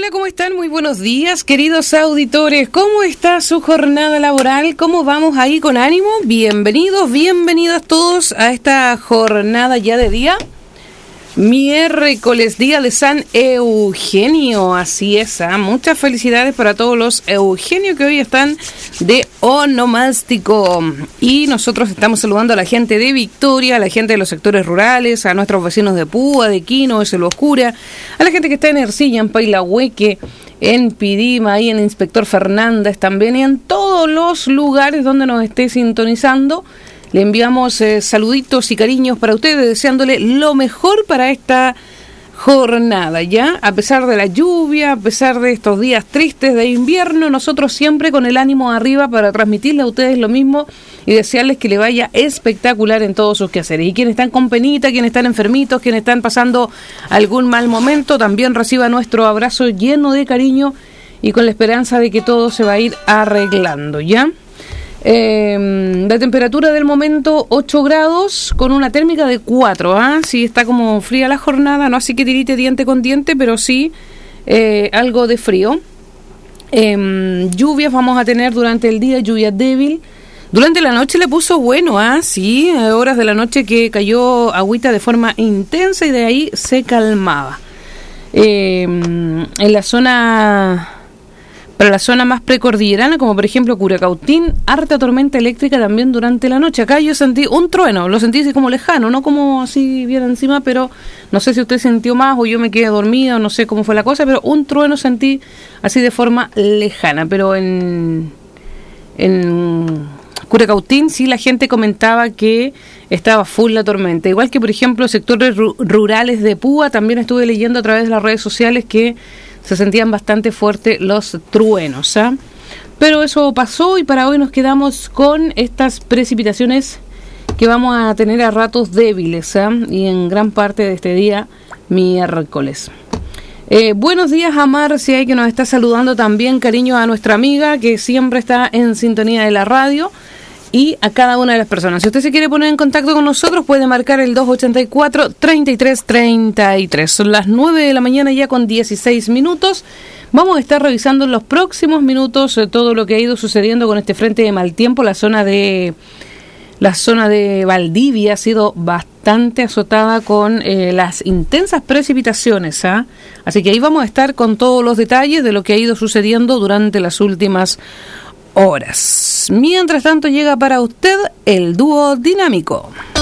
Hola, ¿cómo están? Muy buenos días, queridos auditores. ¿Cómo está su jornada laboral? ¿Cómo vamos ahí con ánimo? Bienvenidos, bienvenidas todos a esta jornada ya de día. Miércoles, día de San Eugenio, así es, muchas felicidades para todos los Eugenio que hoy están de onomástico. Y nosotros estamos saludando a la gente de Victoria, a la gente de los sectores rurales, a nuestros vecinos de Púa, de Quino, de Selva Oscura, a la gente que está en Ercilla, en Pailahueque, en Pidima, ahí en Inspector Fernández también, y en todos los lugares donde nos esté sintonizando. Le enviamos saluditos y cariños para ustedes, deseándole lo mejor para esta jornada, ¿ya? A pesar de la lluvia, a pesar de estos días tristes de invierno, nosotros siempre con el ánimo arriba para transmitirle a ustedes lo mismo y desearles que le vaya espectacular en todos sus quehaceres. Y quienes están con penita, quienes están enfermitos, quienes están pasando algún mal momento, también reciba nuestro abrazo lleno de cariño y con la esperanza de que todo se va a ir arreglando, ¿ya? La temperatura del momento 8 grados con una térmica de 4, sí está como fría la jornada, no así que tirite diente con diente, pero sí algo de frío. Lluvias vamos a tener durante el día, lluvia débil. Durante la noche le puso bueno, sí, horas de la noche que cayó agüita de forma intensa y de ahí se calmaba. En la zona... Para la zona más precordillerana, como por ejemplo Curacautín, harta tormenta eléctrica también durante la noche. Acá yo sentí un trueno, lo sentí así como lejano, no como así bien encima, pero no sé si usted sintió más o yo me quedé dormida o no sé cómo fue la cosa, pero un trueno sentí así de forma lejana. Pero en Curacautín sí la gente comentaba que estaba full la tormenta. Igual que por ejemplo sectores rurales de Púa, también estuve leyendo a través de las redes sociales que se sentían bastante fuertes los truenos, Pero eso pasó y para hoy nos quedamos con estas precipitaciones que vamos a tener a ratos débiles, y en gran parte de este día miércoles. Buenos días a Marcia, que nos está saludando también, cariño a nuestra amiga que siempre está en sintonía de la radio, y a cada una de las personas. Si usted se quiere poner en contacto con nosotros, puede marcar el 284-3333. Son las 9 de la mañana ya con 16 minutos. Vamos a estar revisando en los próximos minutos todo lo que ha ido sucediendo con este frente de mal tiempo. La zona de Valdivia ha sido bastante azotada con las intensas precipitaciones, Así que ahí vamos a estar con todos los detalles de lo que ha ido sucediendo durante las últimas horas. Mientras tanto llega para usted el dúo dinámico.